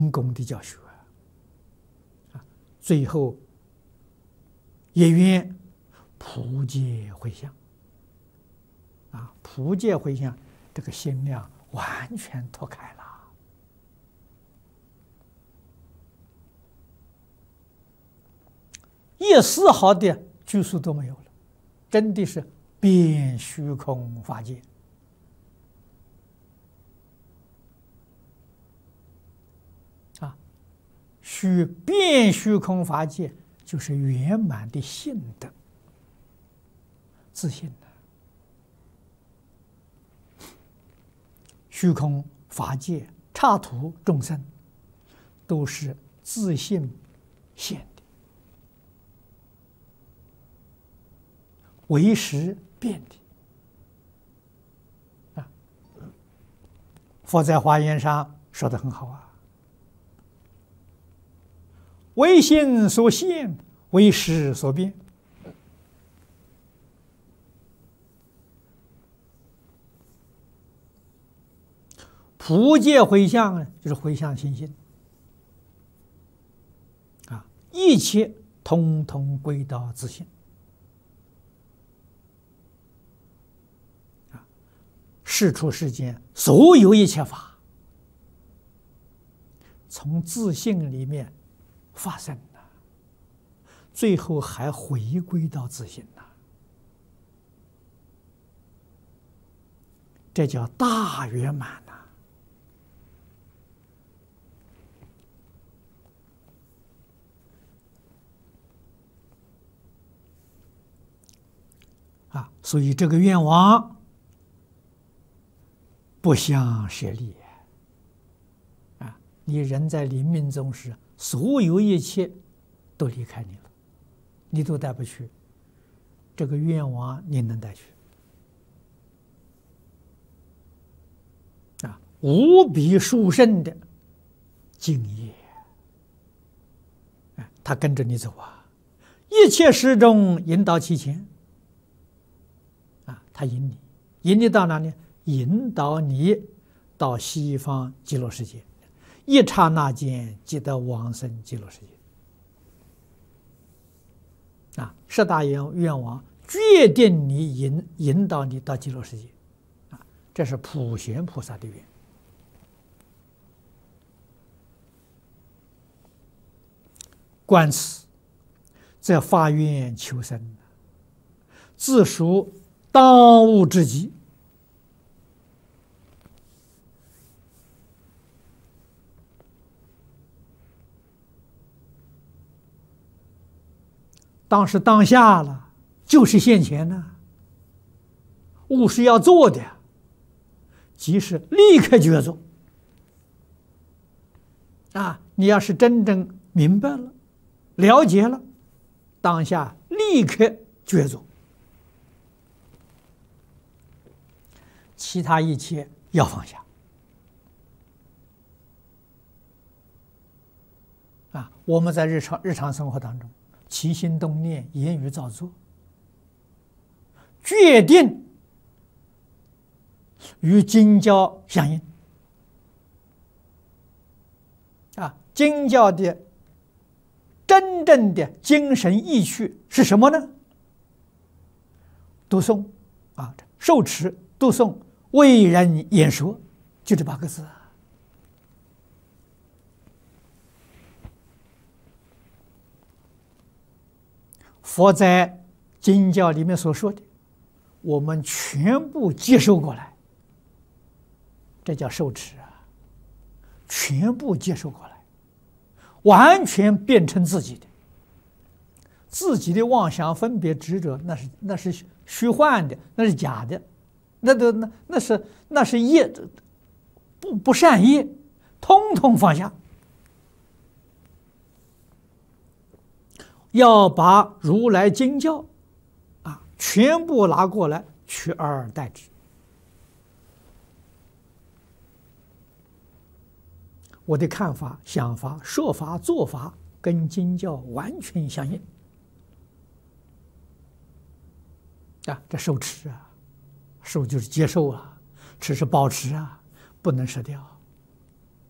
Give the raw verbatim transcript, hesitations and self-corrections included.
功的教学啊，最后也愿普皆回向啊，普皆回向，这个心量完全脱开了。一丝毫的拘束都没有了，真的是遍虚空法界啊！虚遍虚空法界就是圆满的性德、自信的。虚空法界、刹土众生，都是自信现。为识变的啊，佛在华严上说的很好啊，为心所现，为识所变。普界回向呢，就是回向心性啊，一切通通归到自性。世出世间所有一切法，从自性里面发生的，最后还回归到自性呐，这叫大圆满呐！啊，所以这个愿望不相舍利啊！你人在临命终时，所有一切都离开你了，你都带不去。这个愿望你能带去啊！无比殊胜的敬业，啊，他跟着你走啊，一切时中引导其前啊，他引你，引你到哪里？引导你到西方极乐世界，一刹那间即得往生极乐世界。啊，十大愿愿望决定你引引导你到极乐世界，啊，这是普贤菩萨的愿。观此，则发愿求生，自属当务之急。当时当下了，就是现前呢。务是要做的，即是立刻就要做。啊，你要是真正明白了、了解了，当下立刻就要做，其他一切要放下。啊，我们在日常日常生活当中，起心动念、言语造作，决定与经教相应。啊，经教的真正的精神意趣是什么呢？读诵啊，受持、读诵、为人演说，就这八个字。佛在经教里面所说的，我们全部接受过来，这叫受持啊！全部接受过来，完全变成自己的。自己的妄想、分别、执着，那是那是虚幻的，那是假的，那都那那是那是业，不不善业，通通放下。要把如来经教啊全部拿过来，取而代之。我的看法、想法、说法、做法跟经教完全相应啊！这受持啊，受就是接受啊，持是保持啊，不能失掉。